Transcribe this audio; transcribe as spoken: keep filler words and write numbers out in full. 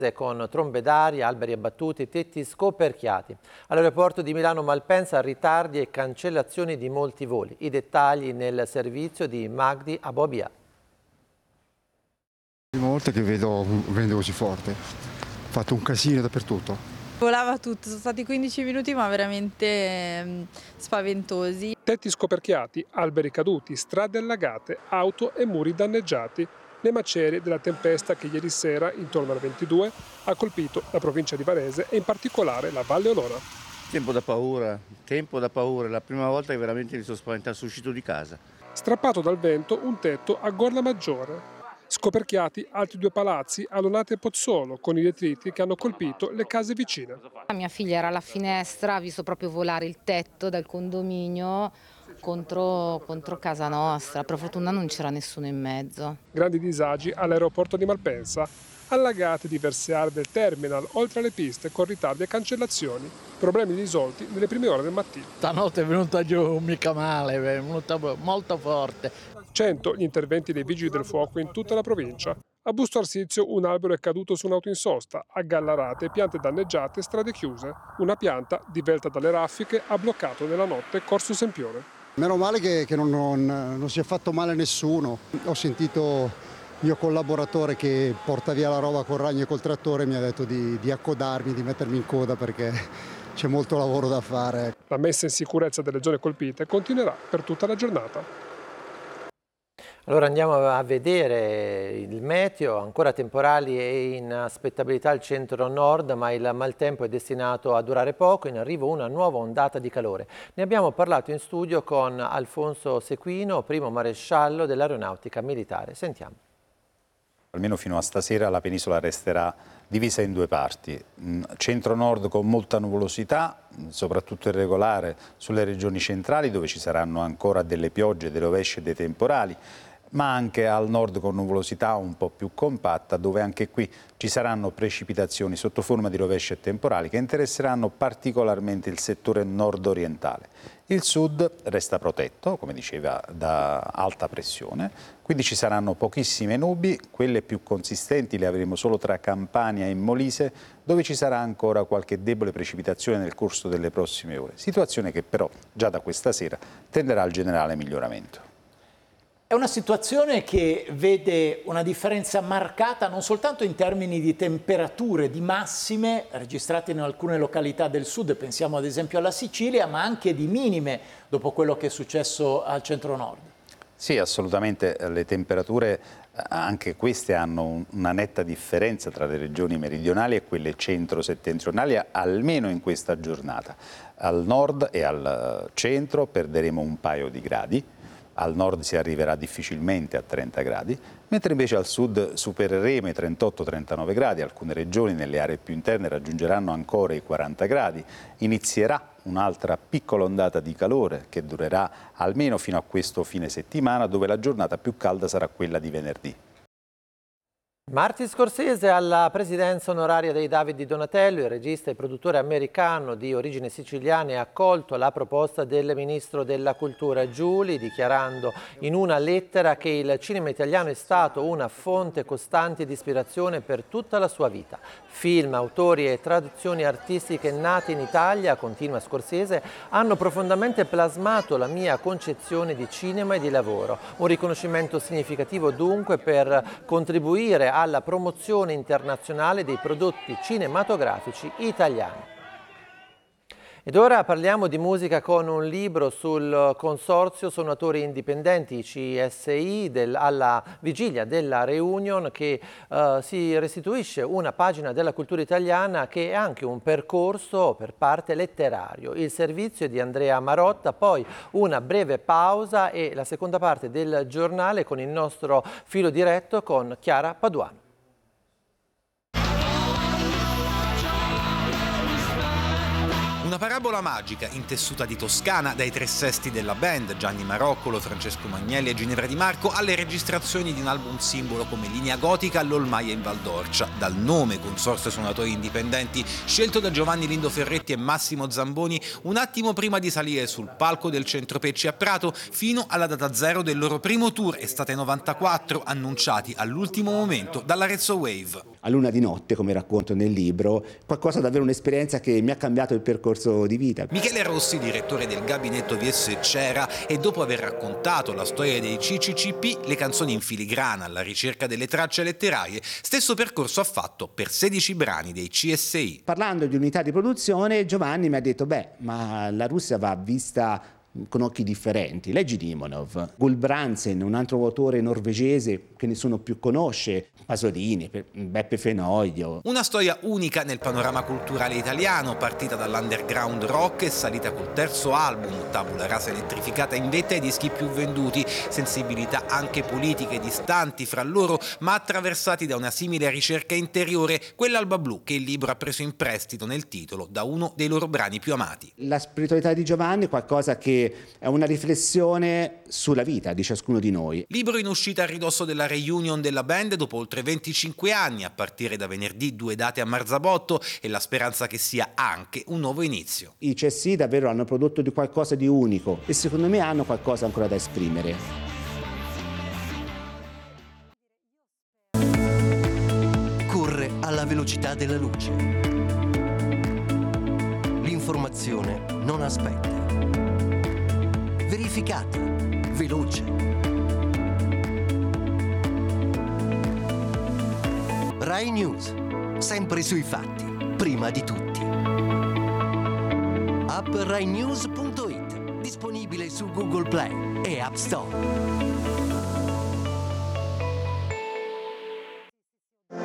con trombe d'aria, alberi abbattuti, tetti scoperchiati. All'aeroporto di Milano Malpensa ritardi e cancellazioni di molti voli. I dettagli nel servizio di Magdi Abouabia. La prima volta che vedo un vento così forte, ho fatto un casino dappertutto. Volava tutto, sono stati quindici minuti ma veramente eh, spaventosi. Tetti scoperchiati, alberi caduti, strade allagate, auto e muri danneggiati. Le macerie della tempesta che ieri sera, intorno alle ventidue, ha colpito la provincia di Varese e in particolare la Valle Olona. Tempo da paura, tempo da paura, è la prima volta che veramente mi sono spaventato, sono uscito di casa. Strappato dal vento un tetto a Gorla Maggiore. Scoperchiati altri due palazzi a Lonate e Pozzolo, con i detriti che hanno colpito le case vicine. Mia figlia era alla finestra, ha visto proprio volare il tetto dal condominio contro, contro casa nostra. Per fortuna non c'era nessuno in mezzo. Grandi disagi all'aeroporto di Malpensa, allagate diverse aree del terminal, oltre alle piste con ritardi e cancellazioni. Problemi risolti nelle prime ore del mattino. Stanotte è venuta giù mica male, è venuta molto forte. cento gli interventi dei vigili del fuoco in tutta la provincia. A Busto Arsizio un albero è caduto su un'auto in sosta, a Gallarate piante danneggiate, strade chiuse. Una pianta, divelta dalle raffiche, ha bloccato nella notte Corso Sempione. Meno male che, che non, non, non si è fatto male nessuno. Ho sentito il mio collaboratore che porta via la roba col ragno e col trattore, mi ha detto di, di accodarmi, di mettermi in coda perché c'è molto lavoro da fare. La messa in sicurezza delle zone colpite continuerà per tutta la giornata. Allora andiamo a vedere il meteo, ancora temporali e in aspettabilità al centro-nord, ma il maltempo è destinato a durare poco, in arrivo una nuova ondata di calore. Ne abbiamo parlato in studio con Alfonso Sequino, primo maresciallo dell'Aeronautica Militare. Sentiamo. Almeno fino a stasera la penisola resterà divisa in due parti, centro-nord con molta nuvolosità, soprattutto irregolare sulle regioni centrali dove ci saranno ancora delle piogge, delle rovesce e dei temporali, ma anche al nord con nuvolosità un po' più compatta dove anche qui ci saranno precipitazioni sotto forma di rovesce e temporali che interesseranno particolarmente il settore nord-orientale. Il sud resta protetto, come diceva, da alta pressione, quindi ci saranno pochissime nubi, quelle più consistenti le avremo solo tra Campania e Molise, dove ci sarà ancora qualche debole precipitazione nel corso delle prossime ore, situazione che però già da questa sera tenderà al generale miglioramento. È una situazione che vede una differenza marcata non soltanto in termini di temperature, di massime registrate in alcune località del sud, pensiamo ad esempio alla Sicilia, ma anche di minime dopo quello che è successo al centro-nord. Sì, assolutamente, le temperature anche queste hanno una netta differenza tra le regioni meridionali e quelle centro-settentrionali, almeno in questa giornata. Al nord e al centro perderemo un paio di gradi. Al nord si arriverà difficilmente a trenta gradi, mentre invece al sud supereremo i trentotto trentanove gradi, alcune regioni nelle aree più interne raggiungeranno ancora i quaranta gradi, inizierà un'altra piccola ondata di calore che durerà almeno fino a questo fine settimana, dove la giornata più calda sarà quella di venerdì. Martin Scorsese alla presidenza onoraria dei David di Donatello, il regista e produttore americano di origine siciliana, ha accolto la proposta del ministro della cultura Giuli, dichiarando in una lettera che il cinema italiano è stato una fonte costante di ispirazione per tutta la sua vita. Film, autori e traduzioni artistiche nati in Italia, continua Scorsese, hanno profondamente plasmato la mia concezione di cinema e di lavoro. Un riconoscimento significativo dunque per contribuire a alla promozione internazionale dei prodotti cinematografici italiani. Ed ora parliamo di musica con un libro sul Consorzio Suonatori Indipendenti C S I del, alla vigilia della reunion che uh, si restituisce una pagina della cultura italiana che è anche un percorso per parte letterario. Il servizio è di Andrea Marotta, poi una breve pausa e la seconda parte del giornale con il nostro filo diretto con Chiara Paduano. Una parabola magica, intessuta di Toscana, dai tre sesti della band, Gianni Maroccolo, Francesco Magnelli e Ginevra Di Marco, alle registrazioni di un album simbolo come Linea Gotica all'Olmaia in Val d'Orcia, dal nome Consorzio Suonatori Indipendenti, scelto da Giovanni Lindo Ferretti e Massimo Zamboni un attimo prima di salire sul palco del Centro Pecci a Prato, fino alla data zero del loro primo tour, estate novantaquattro, annunciati all'ultimo momento dall'Arezzo Wave. a luna di notte, come racconto nel libro, qualcosa davvero, un'esperienza che mi ha cambiato il percorso di vita. Michele Rossi, direttore del gabinetto V S Cera, e dopo aver raccontato la storia dei C C C P, le canzoni in filigrana alla ricerca delle tracce letterarie, stesso percorso ha fatto per sedici brani dei C S I. Parlando di unità di produzione, Giovanni mi ha detto, beh, ma la Russia va vista con occhi differenti. Leggi Limonov, Gulbrandsen, un altro autore norvegese che nessuno più conosce, Pasolini, Beppe Fenoglio. Una storia unica nel panorama culturale italiano, partita dall'underground rock e salita col terzo album, tabula rasa elettrificata in vetta ai dischi più venduti, sensibilità anche politiche distanti fra loro, ma attraversati da una simile ricerca interiore, quell'alba blu che il libro ha preso in prestito nel titolo da uno dei loro brani più amati. La spiritualità di Giovanni è qualcosa che è una riflessione sulla vita di ciascuno di noi. Libro in uscita a ridosso della reunion della band dopo oltre venticinque anni, a partire da venerdì, due date a Marzabotto, e la speranza che sia anche un nuovo inizio. I C S I davvero hanno prodotto di qualcosa di unico e secondo me hanno qualcosa ancora da esprimere. Corre alla velocità della luce. L'informazione non aspetta. Verificata, veloce. Rai News, sempre sui fatti, prima di tutti. App rai news punto it, disponibile su Google Play e App Store.